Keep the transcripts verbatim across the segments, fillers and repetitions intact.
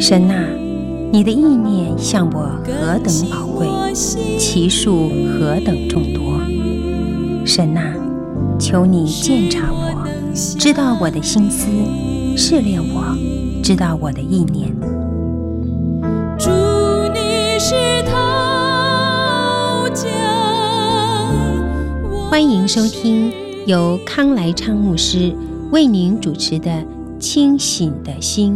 神啊，你的意念向我何等宝贵，其数何等众多。神啊，求你鉴察我，知道我的心思，试炼我，知道我的意念。 主，你是陶匠， 欢迎收听由康来昌牧师为您主持的《清醒的心》。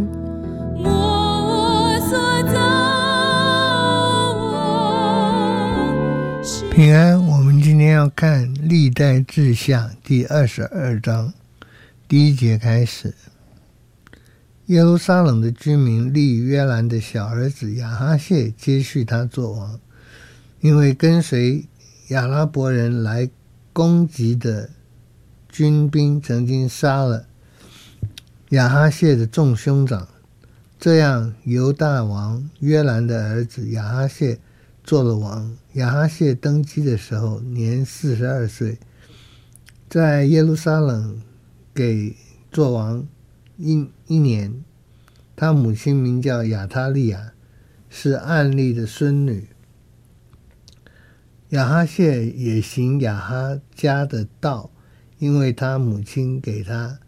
平安，我们今天要看历代志下第二十二章第一节开始。耶路撒冷的居民立约兰的小儿子亚哈谢接续他做王，因为跟随亚拉伯人来攻击的军兵曾经杀了亚哈谢的众兄长，这样犹大王约兰的儿子亚哈谢做了王。亚哈谢登基的时候年四十二岁，在耶路撒冷给做王一一年。他母亲名叫亚他利亚，是暗利的孙女。亚哈谢也行亚哈家的道，因为他母亲给他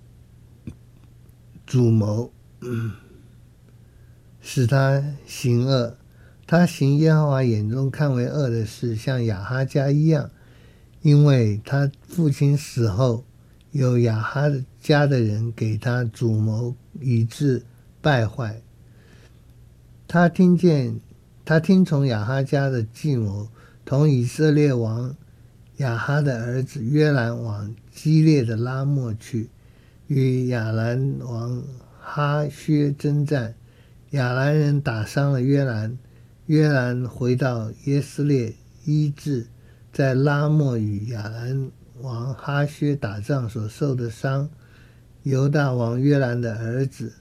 主谋，嗯、使他行恶。他行耶和华眼中看为恶的事，像亚哈家一样，因为他父亲死后，有亚哈家的人给他主谋，以致败坏。他听见他听从亚哈家的计谋，同以色列王亚哈的儿子约兰往基列的拉末去，与亚兰王哈薛征战。亚兰人打伤了约兰，约兰回到耶斯列医治在拉末与亚兰王哈薛打仗所受的伤。犹大王约兰的儿子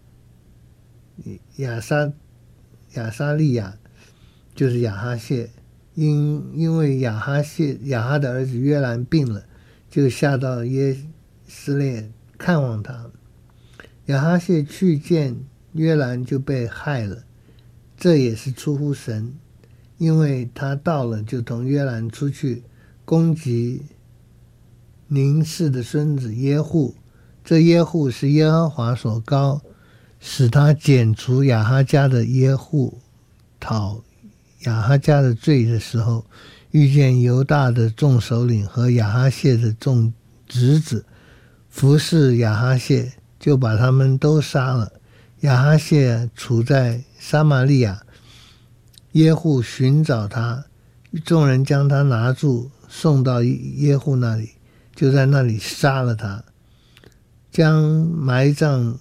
亚沙亚沙利亚就是亚哈谢，因因为亚哈谢亚哈的儿子约兰病了，就下到耶斯列看望他。亚哈谢去见约兰就被害了，这也是出乎神，因为他到了就同约兰出去攻击宁氏的孙子耶户。这耶户是耶和华所膏，使他剪除亚哈家的耶户，讨亚哈家的罪的时候，遇见犹大的众首领和亚哈谢的众侄子服侍亚哈谢，就把他们都杀了。亚哈谢处在撒玛利亚，耶户寻找他，众人将他拿住，送到耶户那里，就在那里杀了他，将埋葬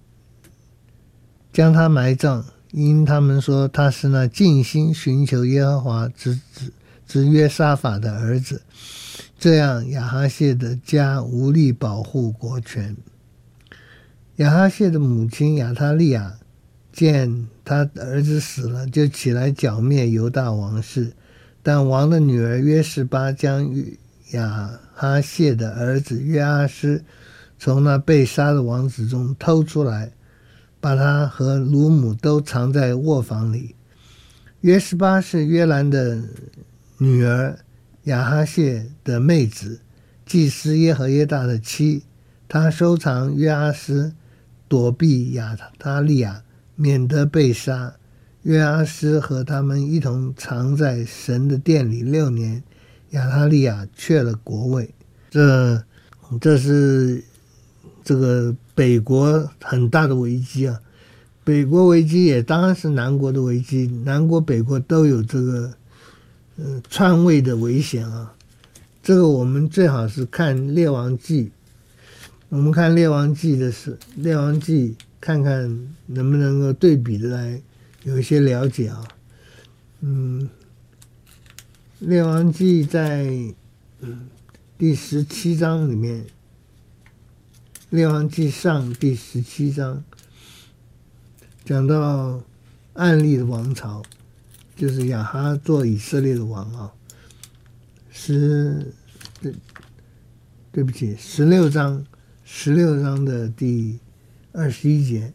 将他埋葬，因他们说他是那尽心寻求耶和华之子之约沙法的儿子。这样亚哈谢的家无力保护国权。亚哈谢的母亲亚他利亚见他儿子死了，就起来剿灭犹大王室，但王的女儿约示巴将亚哈谢的儿子约阿施从那被杀的王子中偷出来，把他和乳母都藏在卧房里。约示巴是约兰的女儿亚哈谢的妹子，祭司耶和耶大的妻。她收藏约阿施，躲避亚他利亚，免得被杀。约阿施和他们一同藏在神的殿里六年，亚他利亚却了国位。这这是这个北国很大的危机啊！北国危机也当然是南国的危机，南国北国都有这个呃篡位的危险啊。这个我们最好是看列王记，我们看列王记的是列王记，看看能不能够对比的来有一些了解啊。嗯，列王记在嗯第十七章里面，列王记上第十七章讲到暗利的王朝，就是亚哈做以色列的王啊。十对对不起，十六章十六章的第二十一节，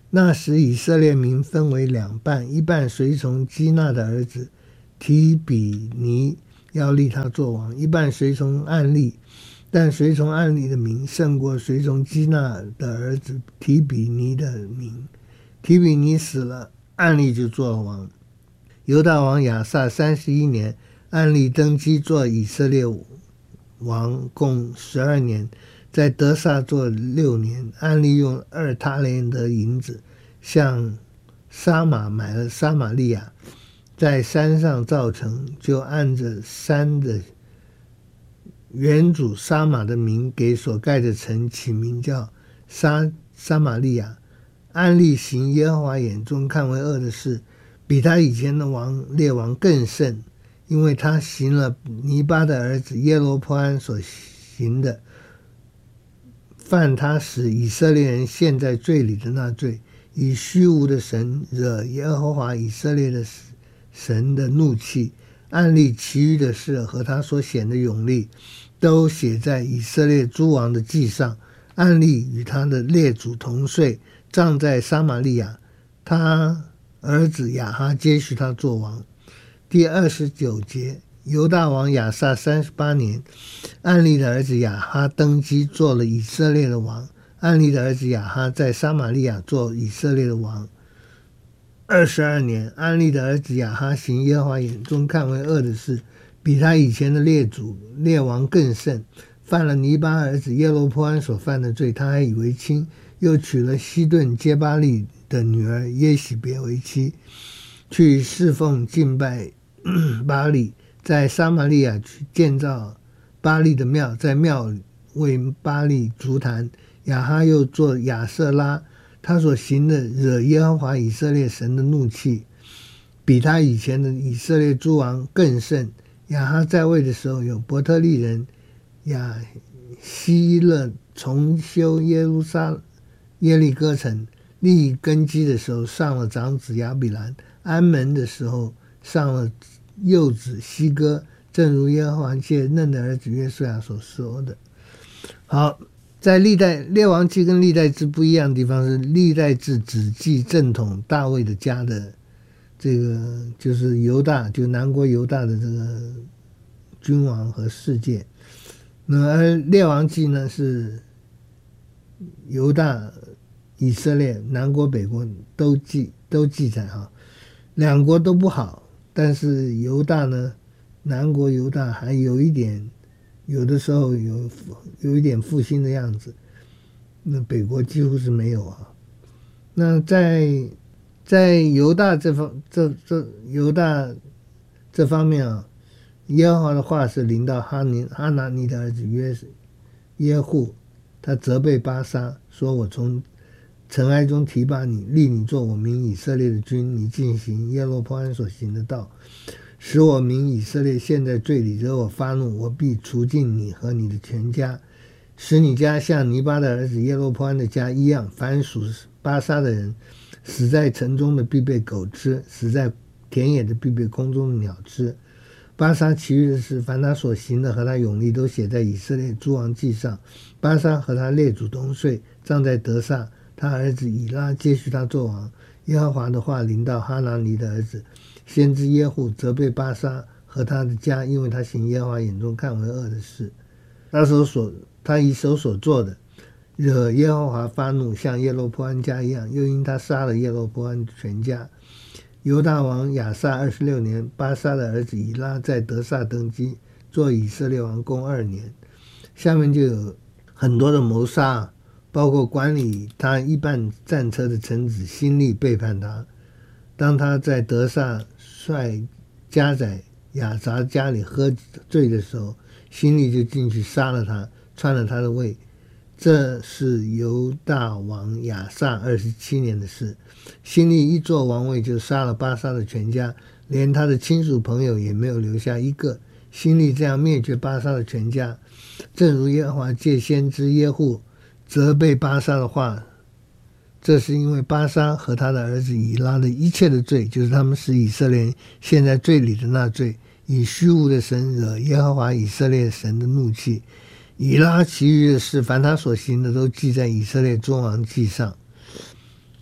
那时以色列民分为两半，一半随从基纳的儿子提比尼，要立他做王，一半随从暗利，但随从暗利的民胜过随从基纳的儿子提比尼的民。提比尼死了，暗利就做了王。犹大王亚撒三十一年，暗利登基做以色列王，共十二年，在得撒做六年。暗利用二他连的银子向撒玛买了撒玛利亚，在山上造城，就按着山的原主撒玛的名给所盖的城起名叫撒撒玛利亚。暗利行耶和华眼中看为恶的事，比他以前的王列王更甚，因为他行了尼巴的儿子耶罗波安所行的，犯他使以色列人陷在罪里的那罪，以虚无的神惹耶和华以色列的神的怒气。暗利其余的事和他所显的勇力，都写在以色列诸王的记上。暗利与他的列祖同睡，葬在撒玛利亚，他儿子亚哈接续他做王。第二十九节，犹大王亚撒三十八年，暗利的儿子亚哈登基做了以色列的王。暗利的儿子亚哈在撒玛利亚做以色列的王二十二年。暗利的儿子亚哈行耶和华眼中看为恶的事，比他以前的列祖列王更甚，犯了尼巴儿子耶罗波安所犯的罪，他还以为亲，又娶了西顿接巴利的女儿耶喜别为妻，去侍奉敬拜巴利，在撒玛利亚去建造巴利的庙，在庙里为巴利筑坛。亚哈又做亚瑟拉，他所行的惹耶和华以色列神的怒气，比他以前的以色列诸王更甚。亚哈在位的时候，有伯特利人亚希勒重修耶路撒耶利哥城，立根基的时候上了长子亚比兰，安门的时候上了幼子西哥，正如耶和华借嫩的儿子约书亚所说的。好，在历代列王记跟历代志不一样的地方是，历代志只记正统大卫的家的这个就是犹大，就南国犹大的这个君王和世界。那而列王记呢是犹大、以色列、南国、北国都记都记载哈，两国都不好，但是犹大呢，南国犹大还有一点，有的时候有有一点复兴的样子，那北国几乎是没有啊。那在在犹大这方这这犹大这方面啊，耶和华的话是临到哈尼哈拿尼的儿子约耶户，他责备巴沙，说我从尘埃中提拔你，立你做我民以色列的君，你进行耶罗波安所行的道，使我民以色列陷在罪里，惹我发怒，我必除尽你和你的全家，使你家像尼巴的儿子耶罗波安的家一样。凡属巴沙的人，死在城中的必被狗吃，死在田野的必被空中的鸟吃。巴沙其余的事，凡他所行的和他勇力，都写在以色列诸王记上。巴沙和他列祖同睡，葬在得撒，他儿子以拉接续他做王。耶和华的话临到哈拿尼的儿子先知耶户，责备巴沙和他的家，因为他行耶和华眼中看为恶的事。他手所他以手所做的，惹耶和华发怒，像耶罗波安家一样，又因他杀了耶罗波安全家。犹大王亚撒二十六年，巴沙的儿子以拉在得撒登基，做以色列王共二年。下面就有很多的谋杀，包括管理他一半战车的臣子辛利背叛他。当他在得撒率家宰亚杂家里喝醉的时候，辛利就进去杀了他，篡了他的位。这是犹大王亚撒二十七年的事。辛利一坐王位，就杀了巴沙的全家，连他的亲属朋友也没有留下一个。辛利这样灭绝巴沙的全家，正如耶和华借先知耶户责备巴沙的话，这是因为巴沙和他的儿子以拉的一切的罪，就是他们使以色列人陷在罪里的那罪，以虚无的神惹耶和华以色列神的怒气。以拉其余的事，凡他所行的，都记在以色列诸王记上。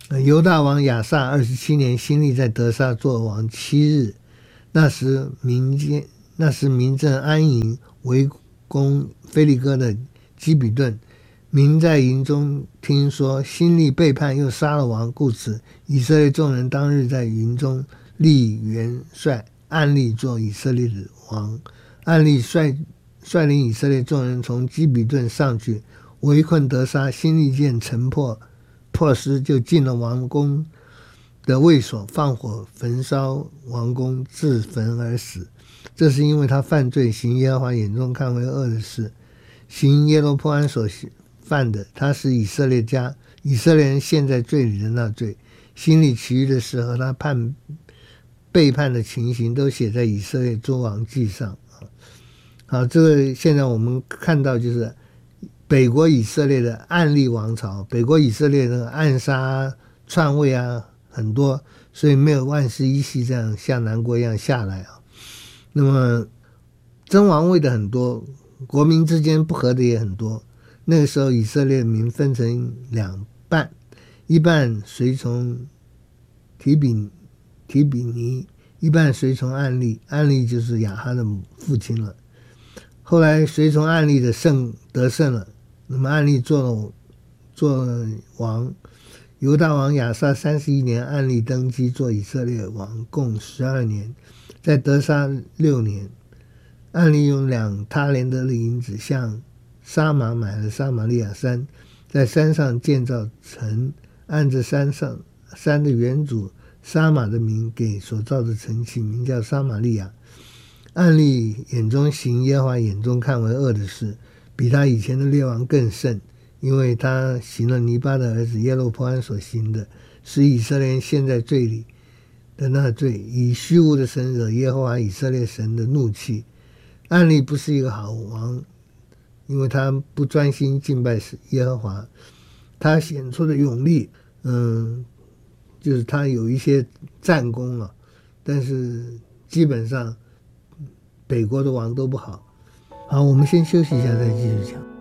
犹大王亚撒二十七年，新历在得撒作王七日，那时民间那时民正安营，围攻菲利哥的基比顿。民在营中听说新历背叛，又杀了王，故此以色列众人当日在营中立元帅暗利做以色列的王。暗利率率领以色列众人从基比顿上去，围困得撒。新历见城破破失，就进了王宫的卫所，放火焚烧王宫，自焚而死。这是因为他犯罪，行耶和华眼中看为恶的事，行耶罗波安所犯的，他是以色列家以色列人陷在罪里的那罪。新历其余的事和他叛背叛的情形，都写在以色列诸王记上。好，这个现在我们看到就是北国以色列的暗利王朝，北国以色列的暗杀篡位啊很多，所以没有万世一系这样像南国一样下来啊。那么争王位的很多，国民之间不和的也很多。那个时候以色列民分成两半，一半随从提比提比尼，一半随从暗利，暗利就是亚哈的父亲了。后来随从暗利的胜得胜了，那么暗利做了做了王。犹大王亚撒三十一年，暗利登基做以色列王，共十二年。在得撒六年，暗利用两他连得的银子向沙马买了撒玛利亚山，在山上建造城，按着山上山的原主沙马的名给所造的城起名叫撒玛利亚。暗利眼中行耶和华眼中看为恶的事，比他以前的列王更甚，因为他行了尼巴的儿子耶罗波安所行的，使以色列人陷在罪里的那罪，以虚无的神惹耶和华以色列神的怒气。暗利不是一个好王，因为他不专心敬拜耶和华。他显出的勇力，嗯，就是他有一些战功了，但是基本上北国的王都不好。好，我们先休息一下再继续讲。